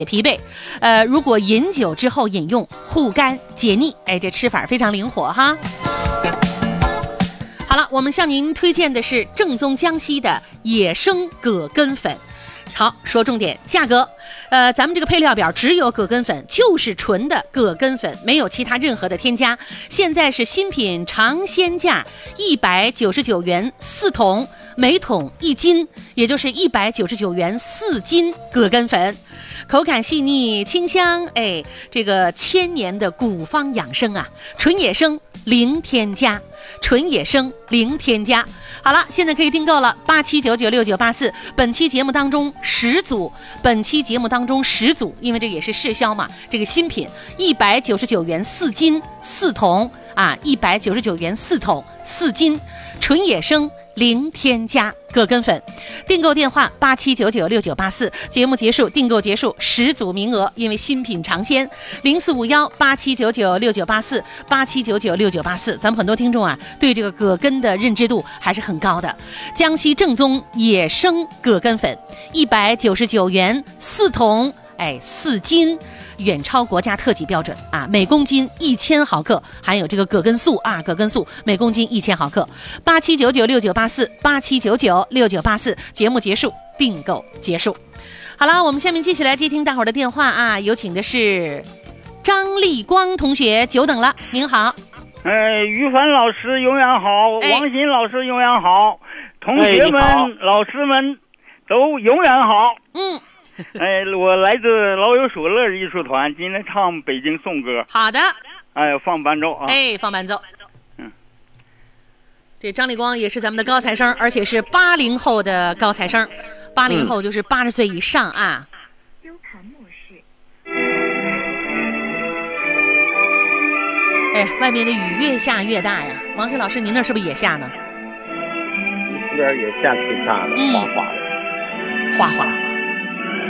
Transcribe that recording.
疲惫。如果饮酒之后饮用，护肝解腻。这吃法非常灵活哈。好了，我们向您推荐的是正宗江西的野生葛根粉。好，说重点，价格。咱们这个配料表只有葛根粉，就是纯的葛根粉，没有其他任何的添加。现在是新品尝鲜价199元4桶，每桶1斤，也就是199元4斤葛根粉。口感细腻清香，这个1000年的古方养生啊，纯野生零添加，纯野生零添加。好了，现在可以订购了，87996984。本期节目当中10组，因为这也是试销嘛，这个新品199元4斤4桶啊，199元4桶4斤，纯野生零添加葛根粉。订购电话87996984。节目结束，订购结束10组名额，因为新品尝鲜，045187996984 87996984。咱们很多听众啊，对这个葛根的认知度还是很高的。江西正宗野生葛根粉199元4桶，4斤，远超国家特级标准啊！每公斤1000毫克，含有这个葛根素啊，葛根素每公斤1000毫克。87996984 87996984。节目结束，订购结束。好了，我们下面继续来接听大伙儿的电话啊，有请的是张立光同学，久等了，您好。 于凡老师永远好，王鑫老师永远好，同学们、老师们都永远好。我来自老有所乐艺术团，今天唱北京颂歌。 好的。 放伴奏啊。 放伴奏。这张立光也是咱们的高材生，而且是80后的高材生，80后就是80岁以上啊。 纠缠模式。 外面的雨越下越大呀。王鑫老师，您那是不是也下呢？ 这边也下挺大的，哗哗的。 哗哗。